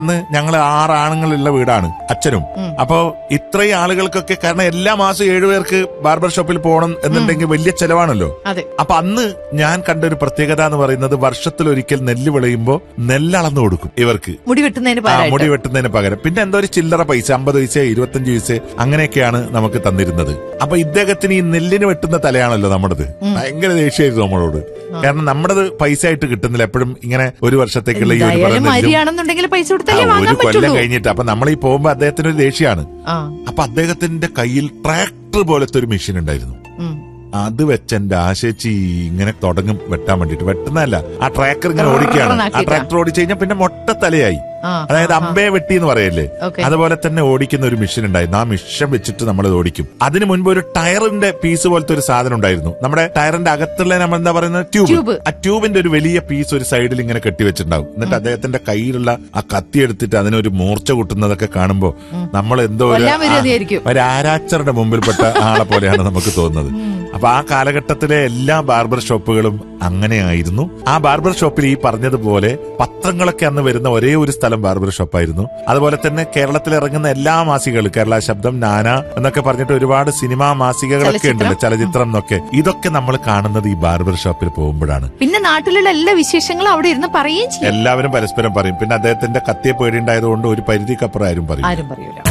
അന്ന് ഞങ്ങൾ 6 ആണുങ്ങളുള്ള വീടാണ്, അച്ഛനും. അപ്പോ ഇത്രയും ആളുകൾക്കൊക്കെ, കാരണം എല്ലാ മാസവും 7 പേർക്ക് ബാർബർ ഷോപ്പിൽ പോകണം എന്നുണ്ടെങ്കിൽ വലിയ ചെലവാണല്ലോ. അപ്പൊ അന്ന് ഞാൻ കണ്ട ഒരു പ്രത്യേകത എന്ന് പറയുന്നത്, വർഷത്തിലൊരിക്കൽ നെല്ല് വിളയുമ്പോ നെല്ലളന്നു കൊടുക്കും ഇവർക്ക് മുടി വെട്ടുന്നതിന് പകരം. പിന്നെ എന്തോ ഒരു ചില്ലറ പൈസ, 50 പൈസ 25 പൈസ അങ്ങനെയൊക്കെയാണ് നമുക്ക് തന്നിരുന്നത്. അപ്പൊ ഇദ്ദേഹത്തിന് ഈ നെല്ലിന് വെട്ടുന്ന തലയാണല്ലോ നമ്മുടേത്. ഭയങ്കര ദേഷ്യമായിരുന്നു നമ്മളോട്. കാരണം നമ്മുടേത് പൈസ ആയിട്ട് കിട്ടുന്നില്ല. എപ്പോഴും ഇങ്ങനെ ഒരു വർഷത്തേക്കുള്ള ഈ ഒരു കൊല്ലം കഴിഞ്ഞിട്ട്. അപ്പൊ നമ്മളീ പോകുമ്പോ അദ്ദേഹത്തിന് ഒരു ദേഷ്യമാണ്. അപ്പൊ അദ്ദേഹത്തിന്റെ കയ്യിൽ ട്രാക്ടർ പോലത്തെ ഒരു മെഷീൻ ഉണ്ടായിരുന്നു. അത് വെച്ചെന്റെ ആശേച്ചി ഇങ്ങനെ തുടങ്ങും വെട്ടാൻ വേണ്ടിട്ട്. വെട്ടുന്നതല്ല, ആ ട്രാക്ടർ ഇങ്ങനെ ഓടിക്കുകയാണ്. ആ ട്രാക്ടർ ഓടിച്ചു കഴിഞ്ഞാൽ പിന്നെ മൊട്ടത്തലയായി. അതായത് അമ്പയെ വെട്ടി എന്ന് പറയല്ലേ, അതുപോലെ തന്നെ ഓടിക്കുന്ന ഒരു മെഷീൻ ഉണ്ടായിരുന്നു. ആ മെഷീൻ വെച്ചിട്ട് നമ്മൾ ഓടിക്കും. അതിനു മുൻപ് ഒരു ടയറിന്റെ പീസ് പോലത്തെ ഒരു സാധനം ഉണ്ടായിരുന്നു. നമ്മുടെ ടയറിന്റെ അകത്തുള്ള നമ്മൾ എന്താ പറയുന്നത്, ട്യൂബ്. ആ ട്യൂബിന്റെ ഒരു വലിയ പീസ് ഒരു സൈഡിൽ ഇങ്ങനെ കെട്ടിവെച്ചിട്ടുണ്ടാവും. എന്നിട്ട് അദ്ദേഹത്തിന്റെ കയ്യിലുള്ള ആ കത്തി എടുത്തിട്ട് അതിനൊരു മൂർച്ച കൂട്ടുന്നതൊക്കെ കാണുമ്പോ നമ്മൾ എന്തോ ഒരു ആരാച്ചറുടെ മുമ്പിൽപ്പെട്ട ആളെ പോലെയാണ് നമുക്ക് തോന്നുന്നത്. അപ്പൊ ആ കാലഘട്ടത്തിലെ എല്ലാ ബാർബർ ഷോപ്പുകളും അങ്ങനെയായിരുന്നു. ആ ബാർബർ ഷോപ്പിൽ ഈ പറഞ്ഞതുപോലെ പത്രങ്ങളൊക്കെ അന്ന് വരുന്ന ഒരേ ഒരു സ്ഥലം ബാർബർ ഷോപ്പായിരുന്നു. അതുപോലെ തന്നെ കേരളത്തിൽ ഇറങ്ങുന്ന എല്ലാ മാസികകളും, കേരള ശബ്ദം, നാന എന്നൊക്കെ പറഞ്ഞിട്ട് ഒരുപാട് സിനിമാ മാസികകളൊക്കെ ഉണ്ടല്ലോ, ചലച്ചിത്രം എന്നൊക്കെ. ഇതൊക്കെ നമ്മൾ കാണുന്നത് ഈ ബാർബർ ഷോപ്പിൽ പോകുമ്പോഴാണ്. പിന്നെ നാട്ടിലുള്ള എല്ലാ വിശേഷങ്ങളും അവിടെ ഇരുന്ന് പറയുകയും ചെയ്യും. എല്ലാവരും പരസ്പരം പറയും. പിന്നെ അദ്ദേഹത്തിന്റെ കത്തിയെ പേടിയുണ്ടായതുകൊണ്ട് ഒരു പരിധിക്കപ്പുറം ആരും പറയും.